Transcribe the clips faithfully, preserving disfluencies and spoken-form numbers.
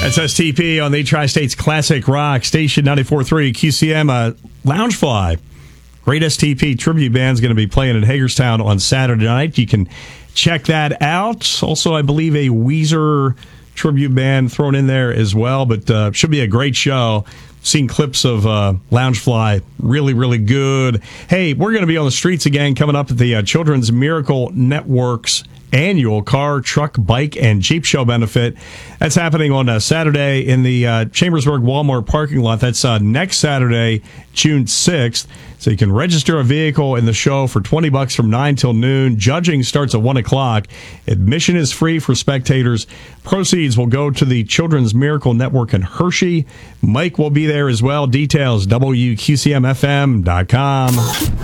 That's S T P on the Tri-States Classic Rock Station ninety-four point three Q C M. Uh, Loungefly, great S T P tribute band, is going to be playing in Hagerstown on Saturday night. You can check that out. Also, I believe a Weezer tribute band thrown in there as well, but uh, should be a great show. Seen clips of uh, Loungefly, really, really good. Hey, we're going to be on the streets again coming up at the uh, Children's Miracle Network's annual car, truck, bike, and Jeep show benefit. That's happening on uh, Saturday in the uh, Chambersburg Walmart parking lot. That's uh, next Saturday, June sixth. So you can register a vehicle in the show for twenty bucks from nine till noon. Judging starts at one o'clock. Admission is free for spectators. Proceeds will go to the Children's Miracle Network in Hershey. Mike will be there as well. Details, W Q C M F M dot com.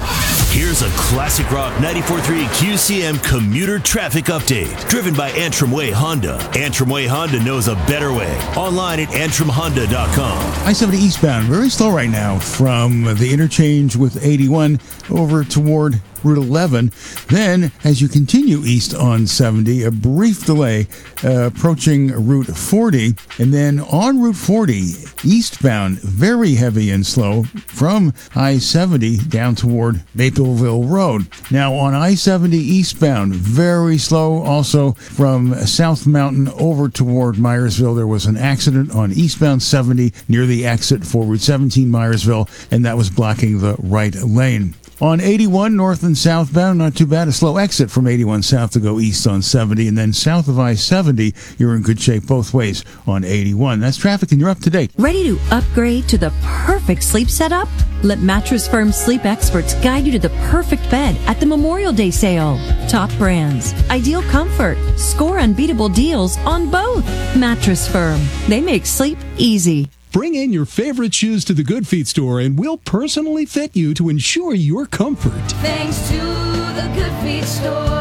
Here's a Classic Rock ninety-four point three Q C M commuter traffic update. Driven by Antrim Way Honda. Antrim Way Honda knows a better way. Online at antrim honda dot com. I seventy eastbound, very slow right now from the interchange with eighty-one over toward Route eleven. Then, as you continue east on seventy, a brief delay uh, approaching Route forty. And then on Route forty, eastbound, very heavy and slow from I seventy down toward Mapleville Road. Now, on I seventy eastbound, very slow also from South Mountain over toward Myersville. There was an accident on eastbound seventy near the exit for Route seventeen Myersville, and that was blocking the right lane. On eighty-one, north and southbound, not too bad. A slow exit from eighty-one south to go east on seventy. And then south of I seventy, you're in good shape both ways on eighty-one. That's traffic, and you're up to date. Ready to upgrade to the perfect sleep setup? Let Mattress Firm sleep experts guide you to the perfect bed at the Memorial Day sale. Top brands, ideal comfort, score unbeatable deals on both. Mattress Firm. They make sleep easy. Bring in your favorite shoes to the Good Feet store and we'll personally fit you to ensure your comfort. Thanks to the Good Feet store.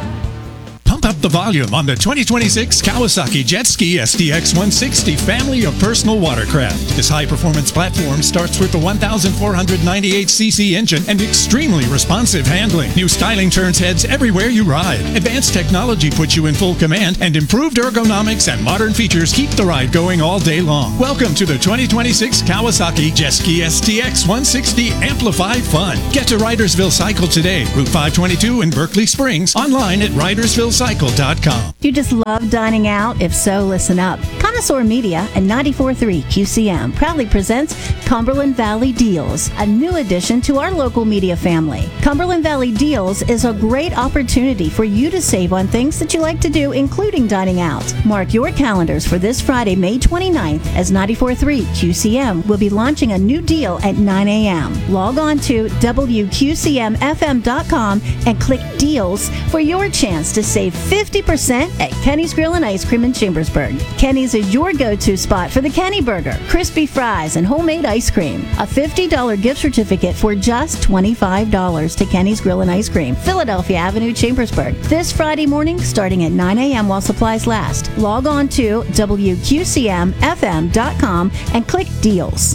Pump up the volume on the twenty twenty-six Kawasaki Jet Ski S D X one sixty family of personal watercraft. This high-performance platform starts with the one thousand four hundred ninety-eight c c engine and extremely responsive handling. New styling turns heads everywhere you ride. Advanced technology puts you in full command, and improved ergonomics and modern features keep the ride going all day long. Welcome to the twenty twenty-six Kawasaki Jet Ski S D X one sixty Amplified Fun. Get to Ridersville Cycle today, Route five twenty-two in Berkeley Springs. Online at ridersville cycle dot com. You just love dining out? If so, listen up. Connoisseur Media and ninety-four point three Q C M proudly presents Cumberland Valley Deals, a new addition to our local media family. Cumberland Valley Deals is a great opportunity for you to save on things that you like to do, including dining out. Mark your calendars for this Friday, May twenty-ninth, as ninety-four point three Q C M will be launching a new deal at nine a.m. Log on to W Q C M F M dot com and click Deals for your chance to save fifty percent at Kenny's Grill and Ice Cream in Chambersburg. Kenny's is your go-to spot for the Kenny Burger, crispy fries, and homemade ice cream. A fifty dollars gift certificate for just twenty-five dollars to Kenny's Grill and Ice Cream, Philadelphia Avenue, Chambersburg. This Friday morning, starting at nine a.m. while supplies last. Log on to W Q C M F M dot com and click Deals.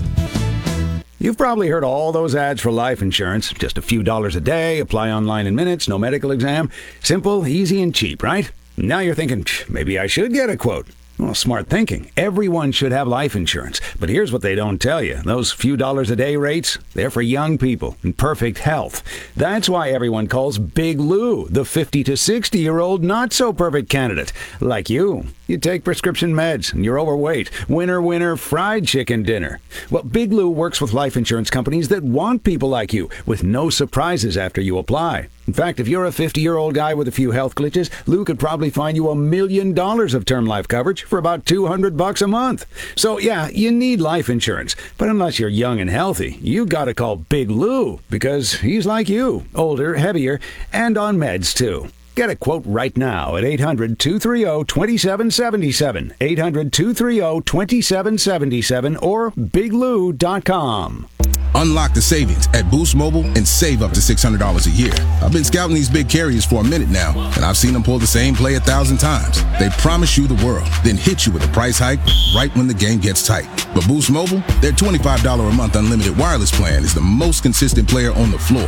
You've probably heard all those ads for life insurance. Just a few dollars a day, apply online in minutes, no medical exam. Simple, easy, and cheap, right? Now you're thinking, maybe I should get a quote. Well, smart thinking. Everyone should have life insurance. But here's what they don't tell you. Those few dollars a day rates, they're for young people in perfect health. That's why everyone calls Big Lou the fifty to sixty-year-old not-so-perfect candidate. Like you. You take prescription meds and you're overweight. Winner, winner, fried chicken dinner. Well, Big Lou works with life insurance companies that want people like you with no surprises after you apply. In fact, if you're a fifty-year-old guy with a few health glitches, Lou could probably find you a million dollars of term life coverage for about two hundred bucks a month. So yeah, you need life insurance. But unless you're young and healthy, you gotta call Big Lou because he's like you, older, heavier, and on meds too. Get a quote right now at eight hundred, two three zero, two seven seven seven, eight hundred, two three zero, two seven seven seven, or big lou dot com. Unlock the savings at Boost Mobile and save up to six hundred dollars a year. I've been scouting these big carriers for a minute now, and I've seen them pull the same play a thousand times. They promise you the world, then hit you with a price hike right when the game gets tight. But Boost Mobile, their twenty-five dollars a month unlimited wireless plan is the most consistent player on the floor.